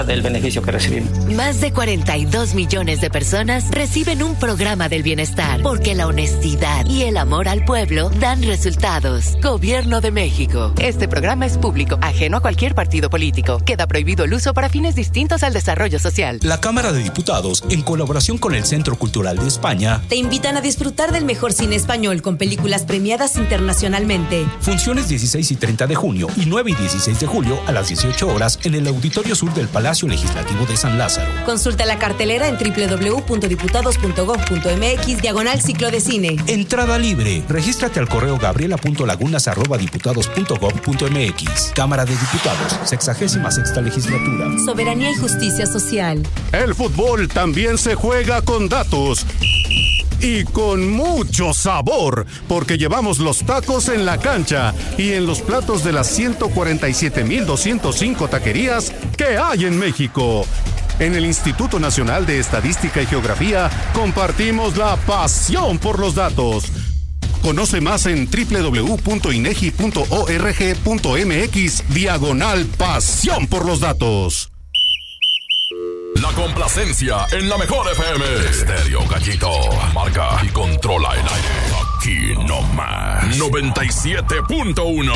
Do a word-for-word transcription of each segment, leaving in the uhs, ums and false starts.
del beneficio que recibimos. Más de cuarenta y dos millones de personas reciben un programa del bienestar, porque la honestidad y el amor al pueblo dan resultados. Gobierno de México. Este programa es público, ajeno a cualquier partido político. Queda prohibido el uso para fines distintos al desarrollo social. La Cámara de Diputados, en colaboración con el Centro Cultural de España, te invitan a disfrutar del mejor cine español con películas premiadas internacionalmente. Funciones dieciséis y treinta de junio y nueve y dieciséis de julio a las dieciocho horas en el Auditorio Sur del Palacio Legislativo de San Lázaro. Consulta la cartelera en doble u doble u doble u punto diputados punto gob punto eme equis diagonal ciclo de cine. Entrada libre. Regístrate al correo gabriela punto lagunas arroba diputados punto gob punto eme equis. Cámara de Diputados, sexagésima sexta legislatura. Soberanía y justicia social. El fútbol también se juega con datos. Y con mucho sabor, porque llevamos los tacos en la cancha y en los platos de las ciento cuarenta y siete mil doscientos cinco taquerías que hay en México. En el Instituto Nacional de Estadística y Geografía compartimos la pasión por los datos. Conoce más en doble u doble u doble u punto inegi punto org punto eme equis diagonal pasión por los datos. La complacencia en la mejor F M. Estéreo Gallito. Marca y controla el aire. Aquí no más. noventa y siete punto uno.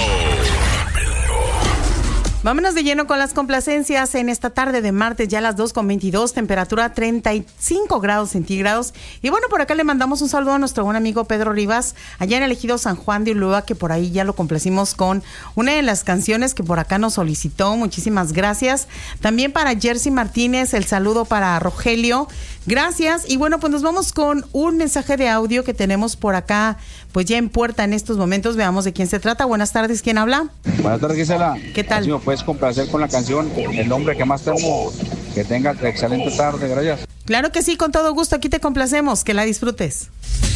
Vámonos de lleno con las complacencias en esta tarde de martes, ya a las dos con veintidós, temperatura treinta y cinco grados centígrados. Y bueno, por acá le mandamos un saludo a nuestro buen amigo Pedro Rivas, allá en el ejido San Juan de Ulúa, que por ahí ya lo complacimos con una de las canciones que por acá nos solicitó. Muchísimas gracias. También para Jersey Martínez, el saludo para Rogelio. Gracias. Y bueno, pues nos vamos con un mensaje de audio que tenemos por acá, pues ya en puerta en estos momentos. Veamos de quién se trata. Buenas tardes, ¿quién habla? Buenas tardes, Gisela. ¿Qué tal? Si me puedes complacer con la canción, el nombre que más temo. Que tengas excelente tarde, gracias. Claro que sí, con todo gusto, aquí te complacemos, que la disfrutes.